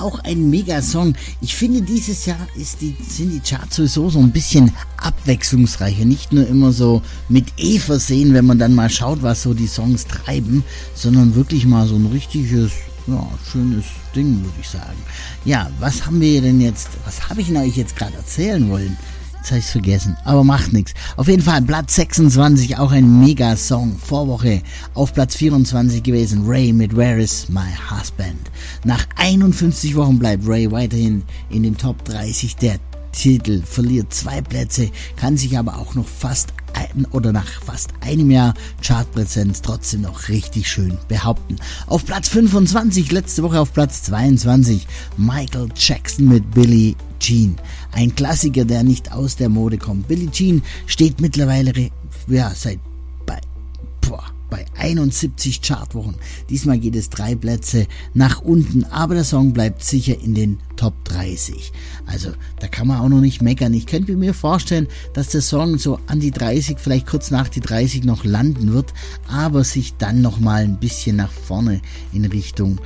auch ein Megasong. Ich finde, dieses Jahr sind die Charts sowieso so ein bisschen abwechslungsreicher. Nicht nur immer so mit versehen, wenn man dann mal schaut, was so die Songs treiben, sondern wirklich mal so ein richtiges, schönes Ding, würde ich sagen. Ja, was habe ich denn euch jetzt gerade erzählen wollen? Jetzt habe ich es vergessen, aber macht nichts. Auf jeden Fall Platz 26, auch ein Megasong. Vorwoche auf Platz 24 gewesen, Ray mit Where Is My Husband. Nach 51 Wochen bleibt Ray weiterhin in den Top 30 der Titel, verliert 2 Plätze, kann sich aber auch noch nach fast einem Jahr Chartpräsenz trotzdem noch richtig schön behaupten. Auf Platz 25, letzte Woche auf Platz 22, Michael Jackson mit Billie Jean. Ein Klassiker, der nicht aus der Mode kommt. Billie Jean steht mittlerweile seit bei 71 Chartwochen. Diesmal geht es 3 Plätze nach unten, aber der Song bleibt sicher in den Top 30. Also da kann man auch noch nicht meckern. Ich könnte mir vorstellen, dass der Song so an die 30, vielleicht kurz nach die 30 noch landen wird, aber sich dann nochmal ein bisschen nach vorne in Richtung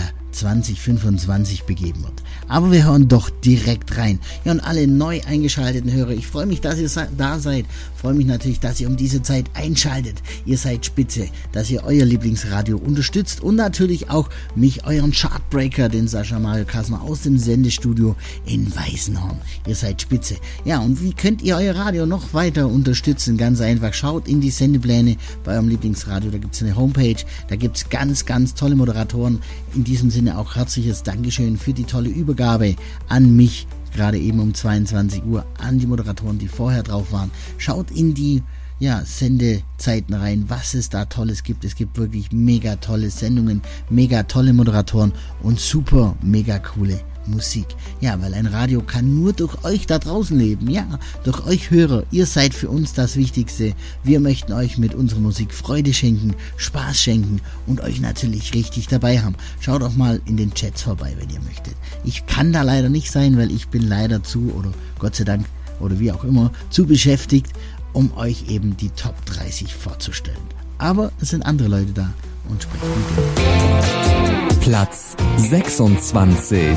2025 begeben wird. Aber wir hören doch direkt rein. Ja, und alle neu eingeschalteten Hörer, ich freue mich, dass ihr da seid. Freue mich natürlich, dass ihr um diese Zeit einschaltet. Ihr seid spitze, dass ihr euer Lieblingsradio unterstützt und natürlich auch mich, euren Chartbreaker, den Sascha Mario Kasmer aus dem Sendestudio in Weißenhorn. Ihr seid spitze. Ja, und wie könnt ihr euer Radio noch weiter unterstützen? Ganz einfach, schaut in die Sendepläne bei eurem Lieblingsradio. Da gibt es eine Homepage, da gibt es ganz, ganz tolle Moderatoren. In diesem Sinne auch herzliches Dankeschön für die tolle Übergabe an mich, gerade eben um 22 Uhr, an die Moderatoren, die vorher drauf waren. Schaut in die Sendezeiten rein, was es da Tolles gibt. Es gibt wirklich mega tolle Sendungen, mega tolle Moderatoren und super mega coole Musik. Ja, weil ein Radio kann nur durch euch da draußen leben. Ja, durch euch Hörer. Ihr seid für uns das Wichtigste. Wir möchten euch mit unserer Musik Freude schenken, Spaß schenken und euch natürlich richtig dabei haben. Schaut auch mal in den Chats vorbei, wenn ihr möchtet. Ich kann da leider nicht sein, weil ich bin leider oder Gott sei Dank oder wie auch immer, zu beschäftigt, um euch eben die Top 30 vorzustellen. Aber es sind andere Leute da und sprechen mit denen. Platz 26.